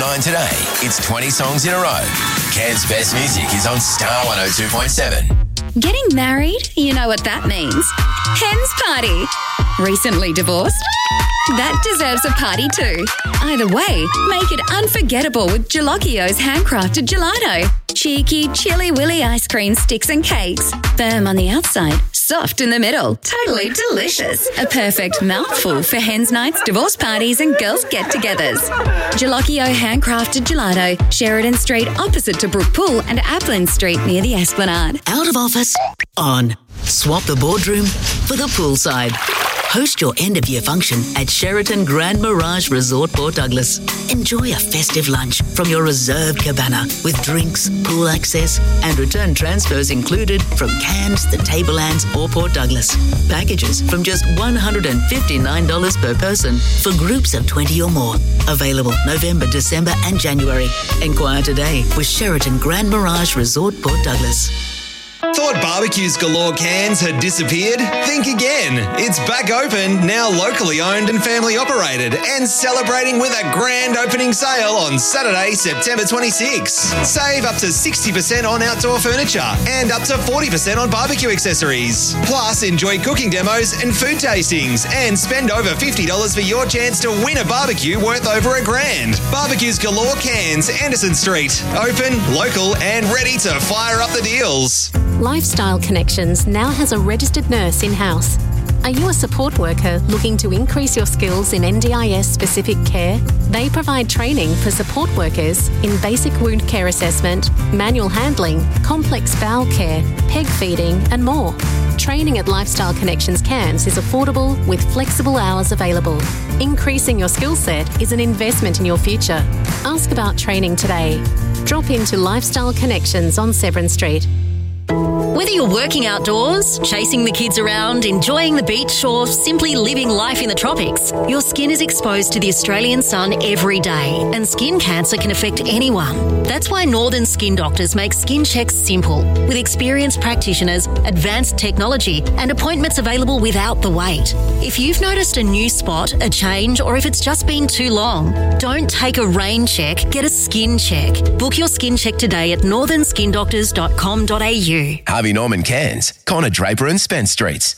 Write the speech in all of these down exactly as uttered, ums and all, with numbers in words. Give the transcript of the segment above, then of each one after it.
nine today. It's twenty songs in a row. Cairns' best music is on Star one oh two point seven. Getting married? You know what that means. Hen's party. Recently divorced? That deserves a party too. Either way, make it unforgettable with Gelocchio's handcrafted gelato. Cheeky, chilly willy ice cream sticks and cakes. Firm on the outside, soft in the middle. Totally delicious. A perfect mouthful for hens nights, divorce parties and girls get-togethers. Gelocchio handcrafted gelato. Sheridan Street opposite to Brook Pool and Applin Street near the Esplanade. Out of office, on. Swap the boardroom for the poolside. Host your end-of-year function at Sheraton Grand Mirage Resort Port Douglas. Enjoy a festive lunch from your reserved cabana with drinks, pool access and return transfers included from Cairns, the Tablelands or Port Douglas. Packages from just one hundred fifty-nine dollars per person for groups of twenty or more. Available November, December and January. Enquire today with Sheraton Grand Mirage Resort Port Douglas. Thought Barbecues Galore Cairns had disappeared? Think again. It's back open, now locally owned and family operated, and celebrating with a grand opening sale on Saturday, September twenty-sixth. Save up to sixty percent on outdoor furniture and up to forty percent on barbecue accessories. Plus, enjoy cooking demos and food tastings and spend over fifty dollars for your chance to win a barbecue worth over a grand. Barbecues Galore Cairns, Anderson Street. Open, local and ready to fire up the deals. Lifestyle Connections now has a registered nurse in-house. Are you a support worker looking to increase your skills in N D I S-specific care? They provide training for support workers in basic wound care assessment, manual handling, complex bowel care, peg feeding and more. Training at Lifestyle Connections Cairns is affordable with flexible hours available. Increasing your skill set is an investment in your future. Ask about training today. Drop into Lifestyle Connections on Severn Street. Whether you're working outdoors, chasing the kids around, enjoying the beach or simply living life in the tropics, your skin is exposed to the Australian sun every day and skin cancer can affect anyone. That's why Northern Skin Doctors make skin checks simple with experienced practitioners, advanced technology and appointments available without the wait. If you've noticed a new spot, a change or if it's just been too long, don't take a rain check, get a skin check. Book your skin check today at northern skin doctors dot com dot a u. Harvey Norman Cairns, Connor Draper and Spence Streets.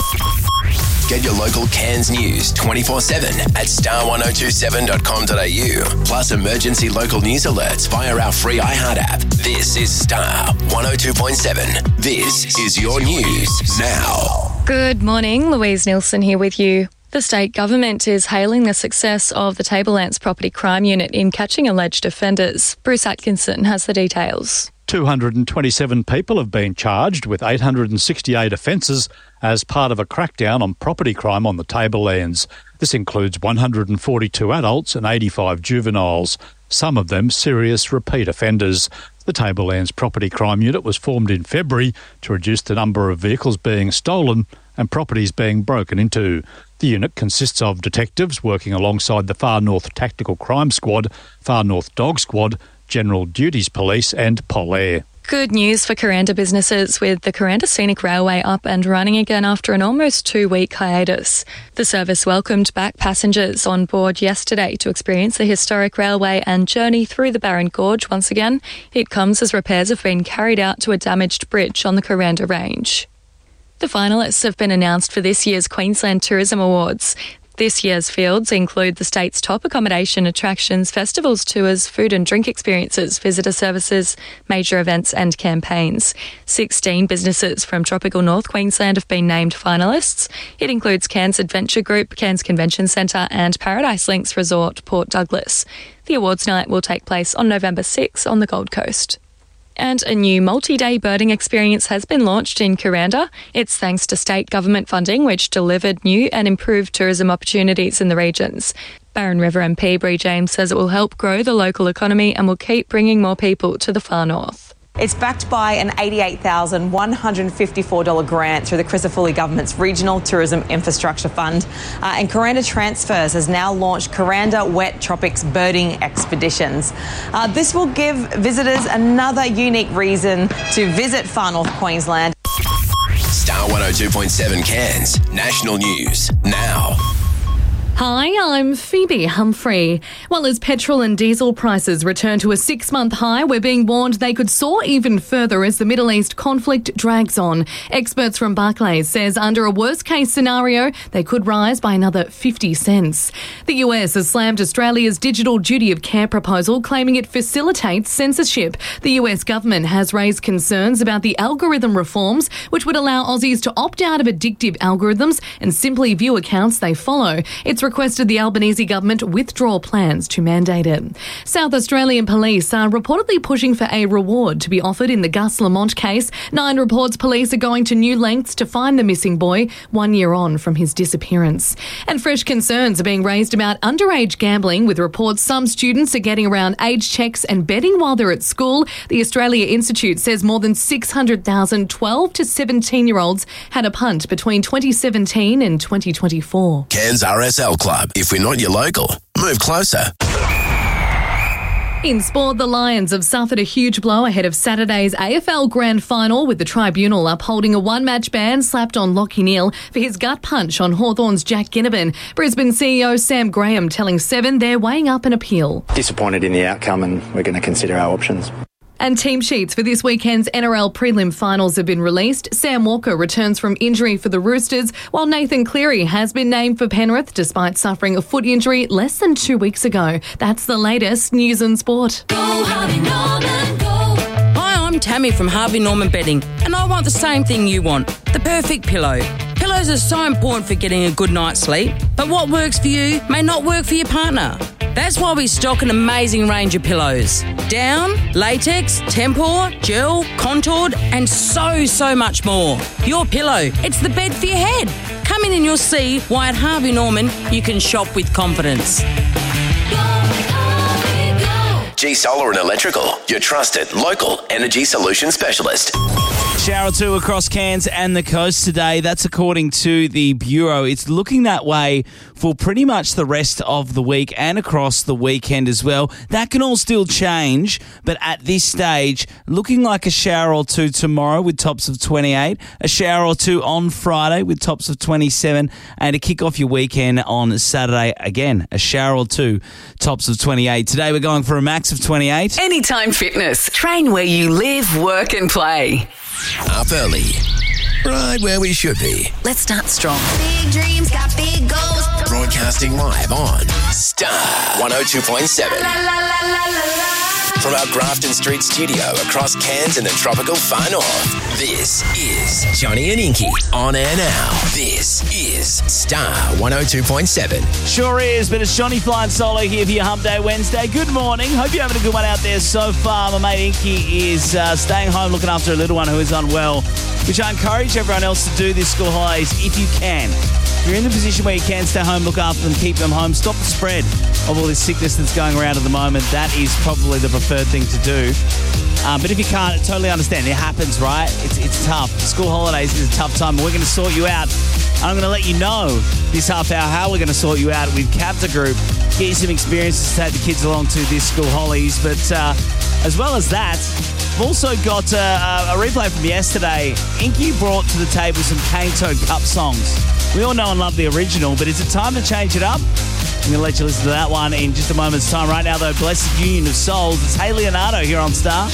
Get your local Cairns news twenty-four seven at star one oh two seven dot com dot a u. Plus emergency local news alerts via our free iHeart app. This is Star one oh two point seven. This is your news now. Good morning, Louise Nielsen here with you. The state government is hailing the success of the Tablelands Property Crime Unit in catching alleged offenders. Bruce Atkinson has the details. two hundred twenty-seven people have been charged with eight hundred sixty-eight offences as part of a crackdown on property crime on the Tablelands. This includes one hundred forty-two adults and eighty-five juveniles, some of them serious repeat offenders. The Tablelands Property Crime Unit was formed in February to reduce the number of vehicles being stolen and properties being broken into. The unit consists of detectives working alongside the Far North Tactical Crime Squad, Far North Dog Squad, General Duties Police and Polair. Good news for Kuranda businesses, with the Kuranda Scenic Railway up and running again after an almost two-week hiatus. The service welcomed back passengers on board yesterday to experience the historic railway and journey through the Barron Gorge once again. It comes as repairs have been carried out to a damaged bridge on the Kuranda Range. The finalists have been announced for this year's Queensland Tourism Awards. This year's fields include the state's top accommodation, attractions, festivals, tours, food and drink experiences, visitor services, major events and campaigns. sixteen businesses from tropical North Queensland have been named finalists. It includes Cairns Adventure Group, Cairns Convention Centre and Paradise Links Resort, Port Douglas. The awards night will take place on November sixth on the Gold Coast. And a new multi-day birding experience has been launched in Kuranda. It's thanks to state government funding, which delivered new and improved tourism opportunities in the regions. Barron River M P Bree James says it will help grow the local economy and will keep bringing more people to the far north. It's backed by an eighty-eight thousand one hundred fifty-four dollars grant through the Crisafulli Government's Regional Tourism Infrastructure Fund. Uh, and Kuranda Transfers has now launched Kuranda Wet Tropics Birding Expeditions. Uh, this will give visitors another unique reason to visit far north Queensland. Star one oh two point seven Cairns, national news now. Hi, I'm Phoebe Humphrey. Well, as petrol and diesel prices return to a six-month high, we're being warned they could soar even further as the Middle East conflict drags on. Experts from Barclays says under a worst-case scenario, they could rise by another fifty cents. The U S has slammed Australia's digital duty of care proposal, claiming it facilitates censorship. The U S government has raised concerns about the algorithm reforms, which would allow Aussies to opt out of addictive algorithms and simply view accounts they follow. It's requested the Albanese government withdraw plans to mandate it. South Australian police are reportedly pushing for a reward to be offered in the Gus Lamont case. Nine reports police are going to new lengths to find the missing boy one year on from his disappearance. And fresh concerns are being raised about underage gambling, with reports some students are getting around age checks and betting while they're at school. The Australia Institute says more than six hundred thousand twelve to seventeen-year-olds had a punt between twenty seventeen and twenty twenty-four. Cairns R S L Club. If we're not your local, move closer. In sport, the Lions have suffered a huge blow ahead of Saturday's A F L Grand Final, with the tribunal upholding a one-match ban slapped on Lachie Neale for his gut punch on Hawthorn's Jack Ginnivan. Brisbane C E O Sam Graham telling Seven they're weighing up an appeal. Disappointed in the outcome, and we're going to consider our options. And team sheets for this weekend's N R L prelim finals have been released. Sam Walker returns from injury for the Roosters, while Nathan Cleary has been named for Penrith despite suffering a foot injury less than two weeks ago. That's the latest news and sport. Go Harvey Norman, go. Hi, I'm Tammy from Harvey Norman Bedding, and I want the same thing you want, the perfect pillow. Pillows are so important for getting a good night's sleep, but what works for you may not work for your partner. That's why we stock an amazing range of pillows. Down, latex, tempur, gel, contoured, and so, so much more. Your pillow, it's the bed for your head. Come in and you'll see why at Harvey Norman you can shop with confidence. G Solar and Electrical, your trusted local energy solution specialist. Shower or two across Cairns and the coast today. That's according to the Bureau. It's looking that way for pretty much the rest of the week and across the weekend as well. That can all still change, but at this stage, looking like a shower or two tomorrow with tops of twenty-eight, a shower or two on Friday with tops of twenty-seven, and to kick off your weekend on Saturday, again, a shower or two, tops of twenty-eight. Today we're going for a max of twenty-eight. Anytime Fitness. Train where you live, work and play. Up early, right where we should be. Let's start strong. Big dreams got big goals. Broadcasting live on Star one oh two point seven. La, la, la, la, la, la. From our Grafton Street studio across Cairns and the tropical far north, this is Johnny and Inky on air now. This is Star one oh two point seven. Sure is, but it's Johnny flying solo here for your Hump Day Wednesday. Good morning. Hope you're having a good one out there so far. My mate Inky is uh, staying home looking after a little one who is unwell, which I encourage everyone else to do this school holidays if you can. If you're in the position where you can stay home, look after them, keep them home, stop the spread of all this sickness that's going around at the moment. That is probably the preferred thing to do. Um, but if you can't, I totally understand. It happens, right? It's it's tough. School holidays is a tough time. We're going to sort you out. I'm going to let you know this half hour how we're going to sort you out with Capta Group. Get you some experiences to take the kids along to this school holidays. But uh, as well as that, I've also got uh, a replay from yesterday. Inky brought to the table some Cane Toad Cup songs. We all know and love the original, but is it time to change it up? I'm going to let you listen to that one in just a moment's time. Right now, though, Blessed Union of Souls. It's Hey Leonardo here on Star.